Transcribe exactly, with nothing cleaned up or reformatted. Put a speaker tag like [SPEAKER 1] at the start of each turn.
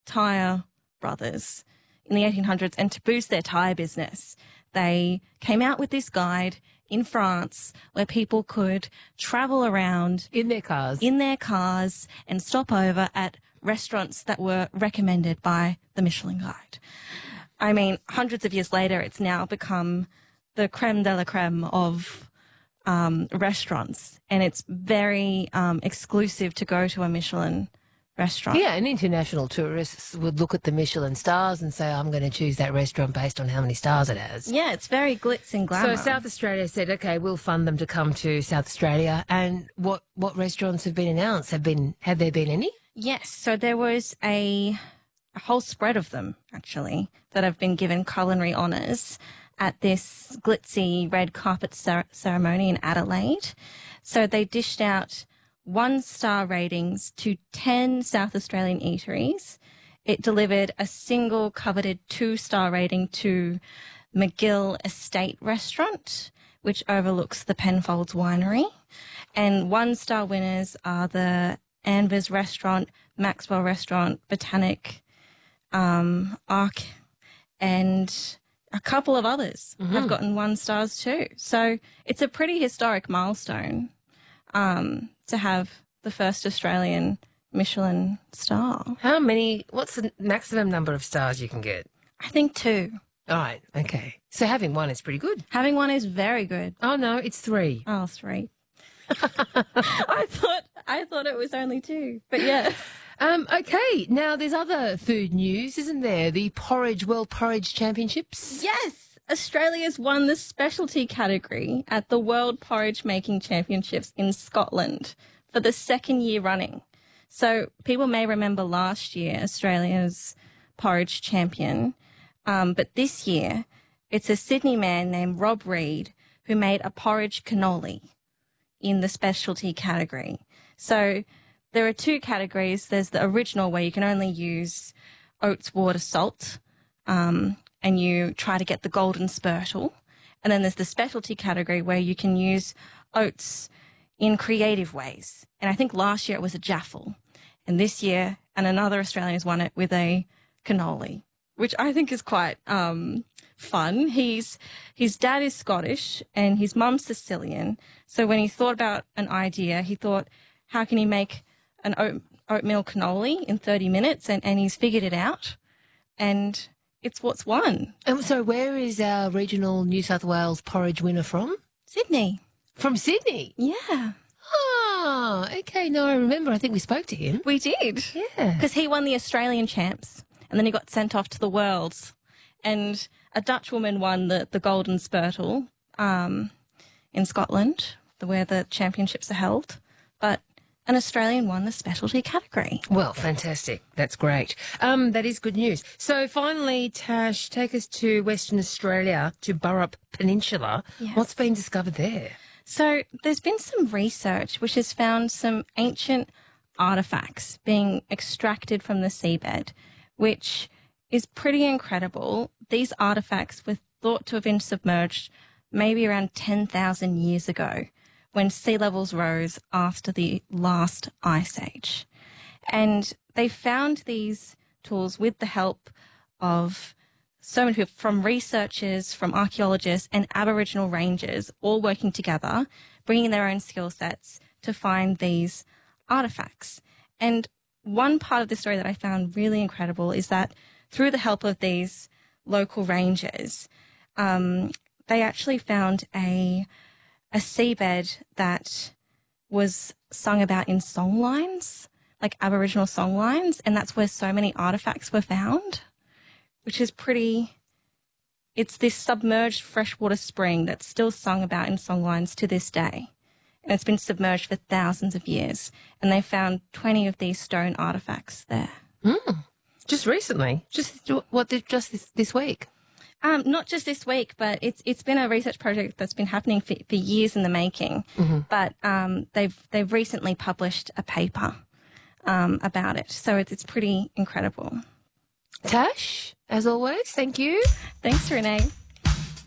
[SPEAKER 1] tyre brothers in the eighteen hundreds, and to boost their tyre business, they came out with this guide in France where people could travel around
[SPEAKER 2] in their cars,
[SPEAKER 1] in their cars and stop over at restaurants that were recommended by the Michelin Guide. I mean, hundreds of years later, it's now become the creme de la creme of um, restaurants, and it's very um, exclusive to go to a Michelin restaurant.
[SPEAKER 2] Yeah, and international tourists would look at the Michelin stars and say, I'm going to choose that restaurant based on how many stars it has.
[SPEAKER 1] Yeah, it's very glitz and glamour.
[SPEAKER 2] So South Australia said, OK, we'll fund them to come to South Australia. And what, what restaurants have been announced? Have been have there been any?
[SPEAKER 1] Yes, so there was a, a whole spread of them, actually, that have been given culinary honours at this glitzy red carpet cer- ceremony in Adelaide. So they dished out one-star ratings to ten South Australian eateries. It delivered a single coveted two-star rating to McGill Estate Restaurant, which overlooks the Penfolds Winery. And one-star winners are the Anvers Restaurant, Maxwell Restaurant, Botanic, um, Arc, and a couple of others mm-hmm. have gotten one stars too. So it's a pretty historic milestone um, to have the first Australian Michelin star.
[SPEAKER 2] How many, what's the maximum number of stars you can get?
[SPEAKER 1] I think two.
[SPEAKER 2] All right, okay. So having one is pretty good.
[SPEAKER 1] Having one is very good.
[SPEAKER 2] Oh, no, it's three.
[SPEAKER 1] Oh, three. I thought I thought it was only two, but yes.
[SPEAKER 2] Um, okay, now there's other food news, isn't there? The Porridge World Porridge Championships.
[SPEAKER 1] Yes, Australia's won the specialty category at the World Porridge Making Championships in Scotland for the second year running. So people may remember last year Australia's porridge champion, um, but this year it's a Sydney man named Rob Reed who made a porridge cannoli in the specialty category. So there are two categories. There's the original where you can only use oats, water, salt, um, and you try to get the golden spurtle. And then there's the specialty category where you can use oats in creative ways. And I think last year it was a jaffle. And this year, and another Australian has won it with a cannoli, which I think is quite um, fun. He's his dad is Scottish and his mum's Sicilian. So when he thought about an idea, he thought, how can he make an oat, oatmeal cannoli in thirty minutes? And, and he's figured it out. And it's what's won.
[SPEAKER 2] And so where is our regional New South Wales porridge winner from?
[SPEAKER 1] Sydney.
[SPEAKER 2] From Sydney?
[SPEAKER 1] Yeah.
[SPEAKER 2] Oh, okay. No, I remember. I think we spoke to him.
[SPEAKER 1] We did.
[SPEAKER 2] Yeah.
[SPEAKER 1] Because he won the Australian champs and then he got sent off to the Worlds. And a Dutch woman won the, the Golden Spurtle um, in Scotland, where the championships are held. But an Australian won the specialty category.
[SPEAKER 2] Well, fantastic. That's great. Um, that is good news. So finally, Tash, take us to Western Australia, to Burrup Peninsula.
[SPEAKER 1] Yes.
[SPEAKER 2] What's been discovered there?
[SPEAKER 1] So there's been some research which has found some ancient artefacts being extracted from the seabed, which is pretty incredible. These artefacts were thought to have been submerged maybe around ten thousand years ago, when sea levels rose after the last ice age. And they found these tools with the help of so many people, from researchers, from archaeologists and Aboriginal rangers, all working together, bringing their own skill sets to find these artefacts. And one part of the story that I found really incredible is that through the help of these local rangers, um, they actually found a a seabed that was sung about in song lines, like Aboriginal song lines, and that's where so many artefacts were found, which is pretty... It's this submerged freshwater spring that's still sung about in song lines to this day, and it's been submerged for thousands of years, and they found twenty of these stone artefacts there.
[SPEAKER 2] Mm. Just recently? Just what? Just this, this week?
[SPEAKER 1] Um, not just this week, but it's it's been a research project that's been happening for, for years in the making. Mm-hmm. But um, they've they've recently published a paper um, about it, so it's it's pretty incredible.
[SPEAKER 2] Tash, as always, thank you.
[SPEAKER 1] Thanks, Renee.